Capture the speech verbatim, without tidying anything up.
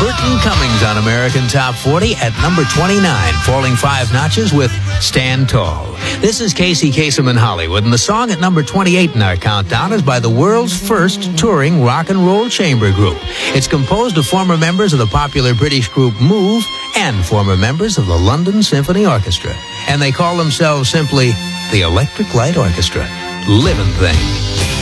Burton Cummings on American Top forty at number twenty-nine, falling five notches with Stand Tall. This is Casey Kasem in Hollywood, and the song at number twenty-eight in our countdown is by the world's first touring rock and roll chamber group. It's composed of former members of the popular British group Move and former members of the London Symphony Orchestra. And they call themselves simply the Electric Light Orchestra. Livin' Thing.